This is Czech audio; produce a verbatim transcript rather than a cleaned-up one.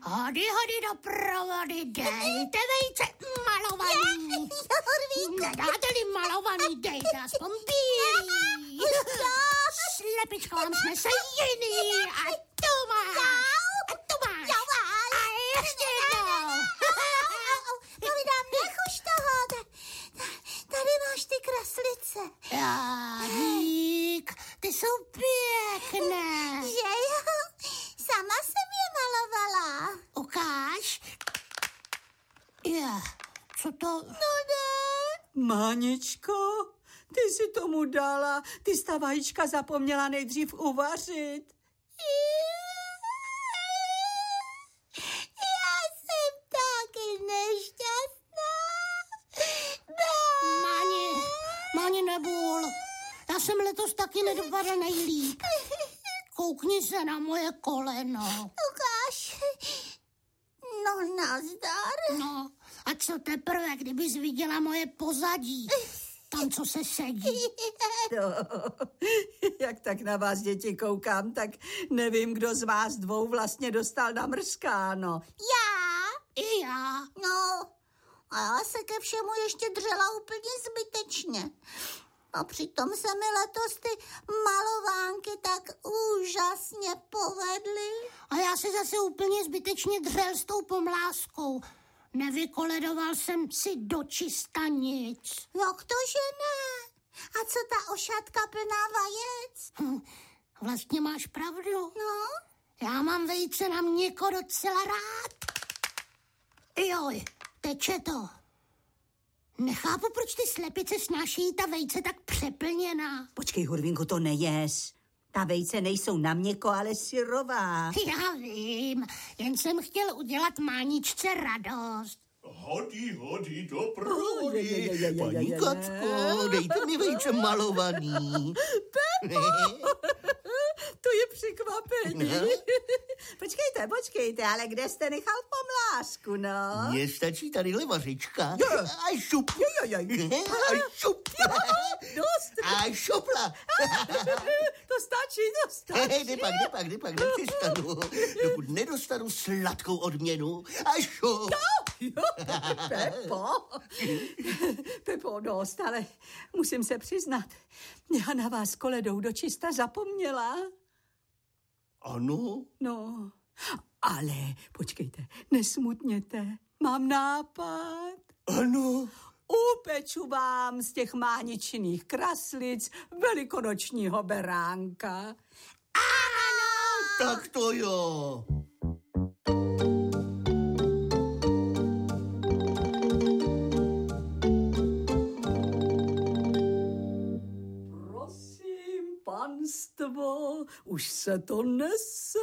Hody, hody do provody, dejte vejce malovaný. Nedáte-li malovaný, dejte aspoň bílý. Slepičko, vám jsme se jiný. A tu máš. A tu máš. A ještě jednou. Povídám, nech už toho. Tady máš ty kraslice. Já, dík, ty jsou pěkné. Že jo? Sama jsem je malovala. Ukáž. Je, co to? No ne. Máničko, ty si tomu dala. Ty jsi ta vajíčka zapomněla nejdřív uvařit. Já jsem taky nešťastná. Máni, Máni nebůl. Já jsem letos taky nedopadl nejlíp. Koukni se na moje koleno. Ukáž. No nazdar. No, a co teprve, kdybys viděla moje pozadí. Tam, co se sedí. No, jak tak na vás, děti, koukám, tak nevím, kdo z vás dvou vlastně dostal namrskáno. Já? I já. No, a já se ke všemu ještě dřela úplně zbytečně. A přitom se mi letos ty malovánky tak úžasně povedly. A já se zase úplně zbytečně dřel s tou pomláskou. Nevykoledoval jsem si dočista nic. Jak to, že ne? A co ta ošatka plná vajec? Hm, vlastně máš pravdu. No? Já mám vejce na měko docela rád. Joj, teče to. Nechápu, proč ty slepice snáší ta vejce tak přeplněná. Počkej, Hurvínku, to nejez. Ta vejce nejsou na měko, ale syrová. Já vím, jen jsem chtěl udělat Máničce radost. Hody, hody do provody. Oh, je, je, je, je, Paní je, je. Kacko, dejte mi vejce malovaný. To je překvapení. Počkejte, počkejte, ale kde jste nechal pomlásku, no? Mně stačí tadyhle vařička. A šup. A šup. Dost. A šupla. To stačí, to stačí. Kdy pak, kdy pak, kdy pak, nepřestanu, dokud nedostanu sladkou odměnu. A šup. Jo, Pepo. Pepo, dost, ale musím se přiznat, já na vás koledou dočista zapomněla. Ano? No, ale počkejte, nesmutněte, mám nápad. Ano. Upeču vám z těch máničiných kraslic velikonočního beránka. Ano! Tak to jo. Prosím, panstvo, už se to nese.